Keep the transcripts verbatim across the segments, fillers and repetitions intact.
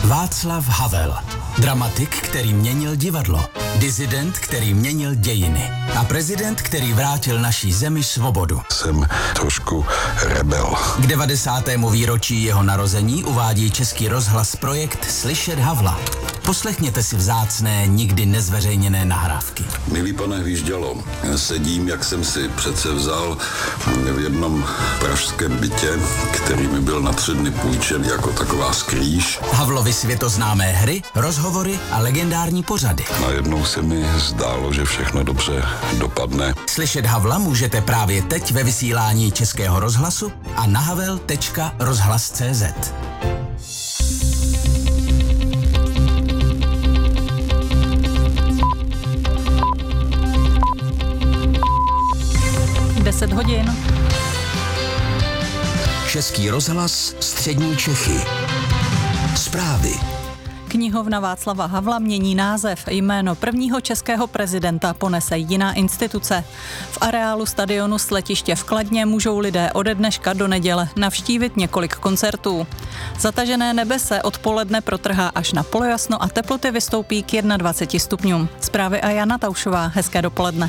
Václav Havel. Dramatik, který měnil divadlo. Disident, který měnil dějiny. A prezident, který vrátil naší zemi svobodu. Jsem trošku rebel. K devadesátému výročí jeho narození uvádí Český rozhlas projekt Slyšet Havla. Poslechněte si vzácné, nikdy nezveřejněné nahrávky. Milý pane Hvíždělo, sedím, jak jsem si přece vzal v jednom pražském bytě, který mi byl na tři dny půjčen jako taková skrýž. Havlovy světoznámé hry, rozhovory a legendární pořady. Najednou se mi zdálo, že všechno dobře dopadne. Slyšet Havla můžete právě teď ve vysílání Českého rozhlasu a na havel tečka rozhlas tečka cé zet. deset hodin. Český rozhlas, střední Čechy. Zprávy. Knihovna Václava Havla mění název. Jméno prvního českého prezidenta ponese jiná instituce. V areálu stadionu Sletiště v Kladně můžou lidé ode dneška do neděle navštívit několik koncertů. Zatažené nebe se odpoledne protrhá až na polojasno a teploty vystoupí k dvaceti jedné stupňům. Zprávy a Jana Taušová. Hezké dopoledne.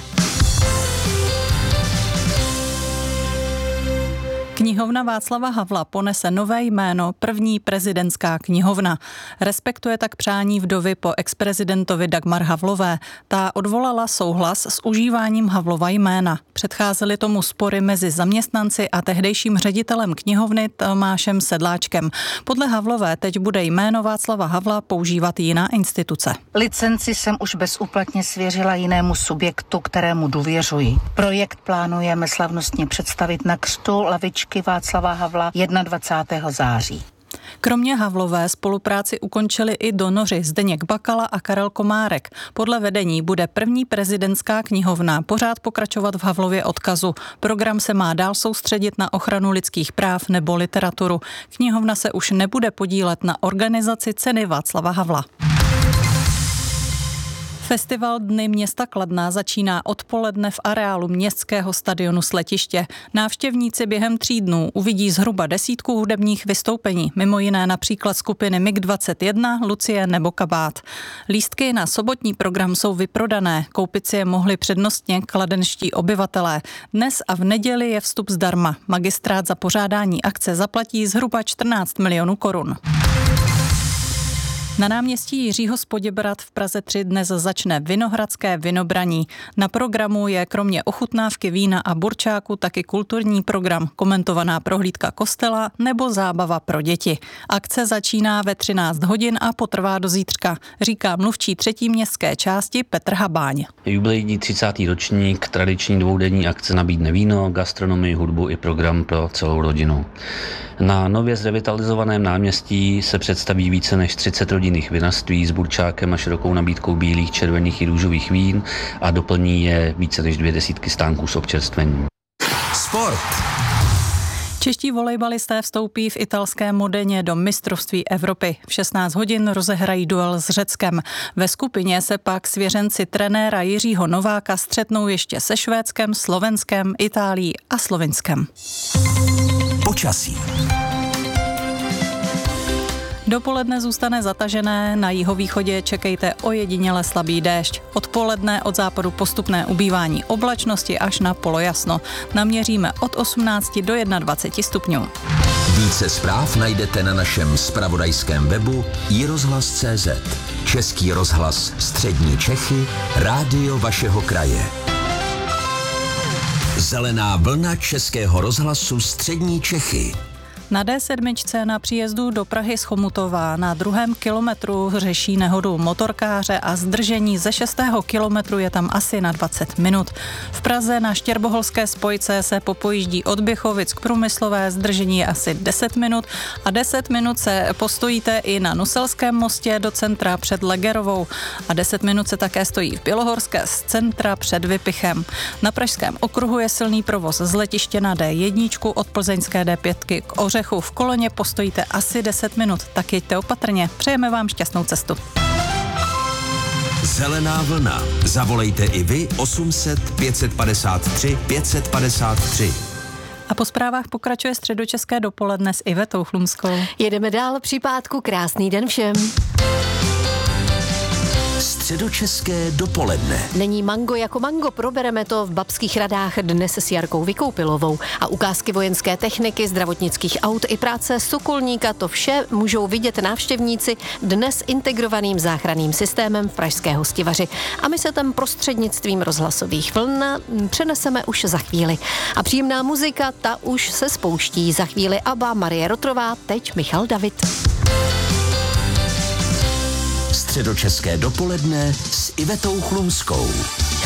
Knihovna Václava Havla ponese nové jméno první prezidentská knihovna. Respektuje tak přání vdovy po exprezidentovi Dagmar Havlové. Ta odvolala souhlas s užíváním Havlova jména. Předcházely tomu spory mezi zaměstnanci a tehdejším ředitelem knihovny Tomášem Sedláčkem. Podle Havlové teď bude jméno Václava Havla používat jiná instituce. Licenci jsem už bezúplatně svěřila jinému subjektu, kterému důvěřuji. Projekt plánujeme slavnostně představit na křtu lavičky Václava Havla dvacátého prvního září. Kromě Havlové spolupráci ukončili i donoři Zdeněk Bakala a Karel Komárek. Podle vedení bude první prezidentská knihovna pořád pokračovat v Havlově odkazu. Program se má dál soustředit na ochranu lidských práv nebo literaturu. Knihovna se už nebude podílet na organizaci ceny Václava Havla. Festival Dny města Kladna začíná odpoledne v areálu městského stadionu Sletiště. Návštěvníci během tří dnů uvidí zhruba desítku hudebních vystoupení, mimo jiné například skupiny M I G dvacet jedna, Lucie nebo Kabát. Lístky na sobotní program jsou vyprodané, koupit si je mohli přednostně kladenští obyvatelé. Dnes a v neděli je vstup zdarma. Magistrát za pořádání akce zaplatí zhruba čtrnáct milionů korun. Na náměstí Jiřího z Poděbrad v Praze tři dnes začne Vinohradské vinobraní. Na programu je kromě ochutnávky vína a burčáku taky kulturní program, komentovaná prohlídka kostela nebo zábava pro děti. Akce začíná ve třináct hodin a potrvá do zítřka, říká mluvčí třetí městské části Petr Habáň. Jubilejní třicátý ročník tradiční dvoudenní akce nabídne víno, gastronomii, hudbu i program pro celou rodinu. Na nově zrevitalizovaném náměstí se představí více než třicet rodinných vinařství s burčákem a širokou nabídkou bílých, červených i růžových vín a doplní je více než dvě desítky stánků s občerstvením. Sport. Čeští volejbalisté vstoupí v italské Modeně do mistrovství Evropy. V šestnáct hodin rozehrají duel s Řeckem. Ve skupině se pak svěřenci trenéra Jiřího Nováka střetnou ještě se Švédskem, Slovenskem, Itálií a Slovinskem. Počasí. Dopoledne zůstane zatažené, na jihovýchodě čekejte ojediněle slabý déšť. Odpoledne od západu postupné ubývání oblačnosti až na polojasno. Naměříme od osmnácti do dvaceti jednoho stupňů. Více zpráv najdete na našem zpravodajském webu i rozhlas tečka cé zet. Český rozhlas, střední Čechy, rádio vašeho kraje. Zelená vlna Českého rozhlasu střední Čechy. Na dé sedm na příjezdu do Prahy z Chomutova na druhém kilometru řeší nehodu motorkáře a zdržení ze šestého kilometru je tam asi na dvacet minut. V Praze na Štěrboholské spojce se popojíždí od Běchovic k Průmyslové, zdržení je asi deset minut a deset minut se postojíte i na Nuselském mostě do centra před Legerovou a deset minut se také stojí v Bělohorské z centra před Vypichem. Na Pražském okruhu je silný provoz z letiště na dé jedna od plzeňské dé pět k Oře v Koloně postojíte asi deset minut, tak jeďte opatrně. Přejeme vám šťastnou cestu. Zelená vlna. Zavolejte i vy osm set pět set padesát tři pět set padesát tři. A po zprávách pokračuje Středočeské dopoledne s Ivetou Chlumskou. Jedeme dál při pátku. Krásný den všem. Středočeské dopoledne. Není mango jako mango, probereme to v Babských Radách dnes s Jarkou Vykoupilovou. A ukázky vojenské techniky, zdravotnických aut i práce Sokolníka, to vše můžou vidět návštěvníci dnes integrovaným záchranným systémem v pražské Hostivaři. A my se tam prostřednictvím rozhlasových vln přeneseme už za chvíli. A příjemná muzika, ta už se spouští. Za chvíli Abba, Marie Rotrová, teď Michal David. Středočeské dopoledne s Ivetou Chlumskou.